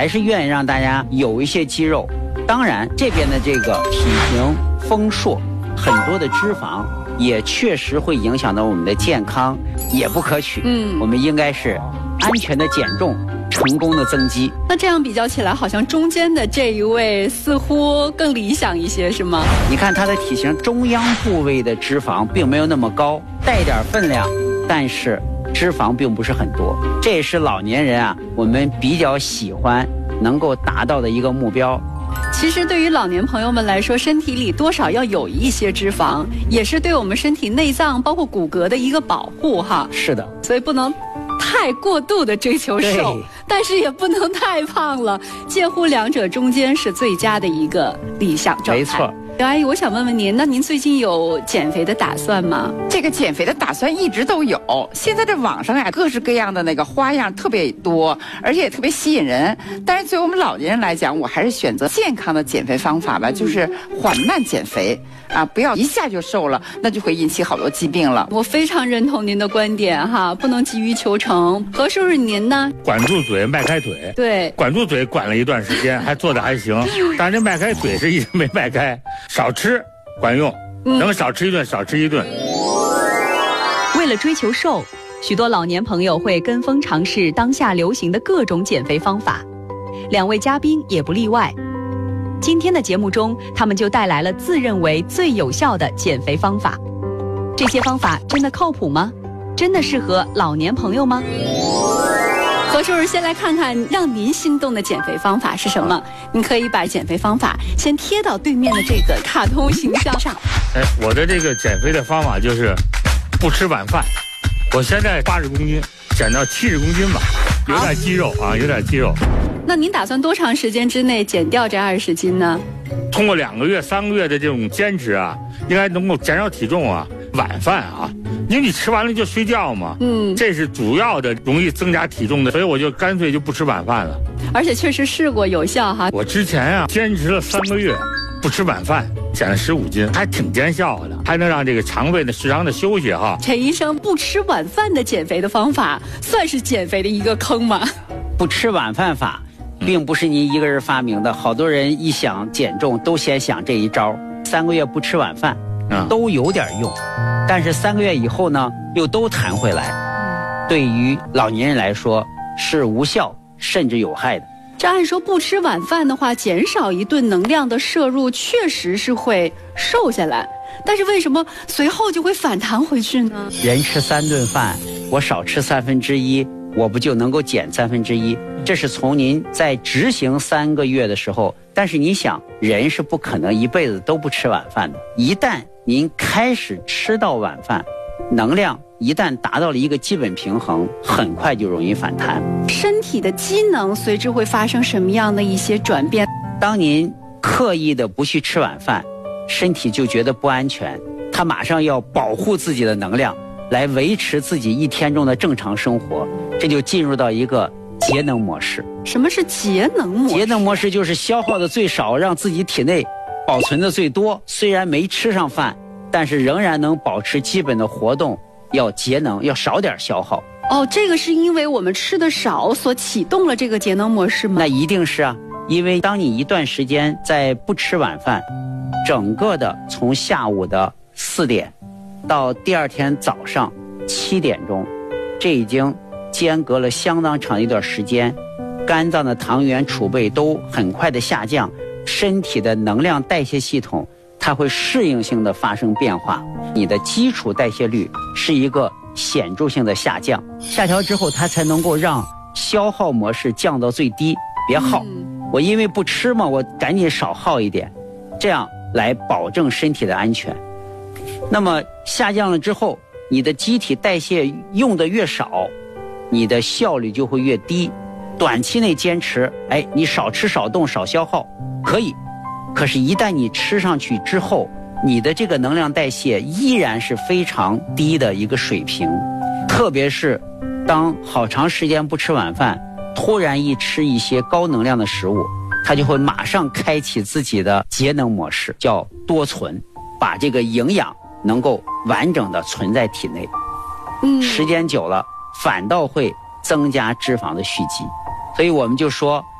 还是愿意让大家有一些肌肉。当然，这边的这个体型丰硕，很多的脂肪也确实会影响到我们的健康，也不可取。我们应该是安全的减重，成功的增肌。 那这样比较起来，好像中间的这一位似乎更理想一些，是吗？ 你看他的体型，中央部位的脂肪并没有那么高，带点分量，但是脂肪并不是很多。这也是老年人啊，我们比较喜欢能够达到的一个目标。 其实对于老年朋友们来说，身体里多少要有一些脂肪，也是对我们身体内脏包括骨骼的一个保护哈。 是的， 所以不能太过度的追求瘦，但是也不能太胖了，介乎两者中间是最佳的一个理想状态。 没错。 刘阿姨，我想问问您，那您最近有减肥的打算吗？ 这个减肥的打算一直都有。现在这网上呀，各式各样的那个花样特别多，而且也特别吸引人。但是对于我们老年人来讲，我还是选择健康的减肥方法吧，就是缓慢减肥啊，不要一下就瘦了，那就会引起好多疾病了。 我非常认同您的观点哈，不能急于求成。何叔叔您呢？ 管住嘴，迈开腿。 对， 管住嘴管了一段时间，还做得还行，但是这迈开腿是一直没迈开。少吃管用，能少吃一顿少吃一顿。 为了追求瘦，许多老年朋友会跟风尝试当下流行的各种减肥方法，两位嘉宾也不例外。今天的节目中，他们就带来了自认为最有效的减肥方法。这些方法真的靠谱吗？真的适合老年朋友吗？ 何叔叔，先来看看让您心动的减肥方法是什么？您可以把减肥方法先贴到对面的这个卡通形象上。 我的这个减肥的方法就是不吃晚饭。我现在80公斤，减到70公斤吧，有点肌肉啊，有点肌肉。 那您打算多长时间之内减掉这20斤呢？ 通过2个月、3个月的这种坚持啊，应该能够减少体重啊。晚饭啊，因为你吃完了就睡觉嘛，这是主要的容易增加体重的，所以我就干脆就不吃晚饭了。 而且确实试过有效哈。 我之前啊坚持了3个月，不吃晚饭，减了15斤，还挺见效的，还能让这个肠胃的适当的休息哈。 陈医生，不吃晚饭的减肥的方法，算是减肥的一个坑吗？ 不吃晚饭法，并不是您一个人发明的，好多人一想减重都先想这一招，3个月不吃晚饭。都有点用，但是3个月以后呢，又都弹回来。对于老年人来说是无效甚至有害的。 这按说不吃晚饭的话，减少一顿能量的摄入，确实是会瘦下来。但是为什么随后就会反弹回去呢？ 人吃3顿饭，我少吃1/3，我不就能够减1/3？这是从您在执行3个月的时候，但是你想，人是不可能一辈子都不吃晚饭的。一旦您开始吃到晚饭，能量一旦达到了一个基本平衡，很快就容易反弹。 身体的机能随之会发生什么样的一些转变？ 当您刻意的不去吃晚饭，身体就觉得不安全，它马上要保护自己的能量，来维持自己一天中的正常生活，这就进入到一个节能模式。 什么是节能模式？ 节能模式就是消耗的最少，让自己体内保存的最多。虽然没吃上饭，但是仍然能保持基本的活动，要节能，要少点消耗。 哦，这个是因为我们吃的少所启动了这个节能模式吗？ 那一定是啊，因为当你一段时间在不吃晚饭，整个的从下午的4点到第二天早上7点钟，这已经间隔了相当长一段时间，肝脏的糖原储备都很快的下降，身体的能量代谢系统它会适应性的发生变化，你的基础代谢率是一个显著性的下降，下调之后它才能够让消耗模式降到最低，别耗。我因为不吃嘛，我赶紧少耗一点，这样来保证身体的安全。那么下降了之后，你的机体代谢用的越少，你的效率就会越低。短期内坚持，你少吃少动少消耗可以，可是一旦你吃上去之后，你的这个能量代谢依然是非常低的一个水平。特别是当好长时间不吃晚饭，突然一吃一些高能量的食物，它就会马上开启自己的节能模式，叫多存，把这个营养能够完整的存在体内。时间久了反倒会增加脂肪的蓄积。所以我们就说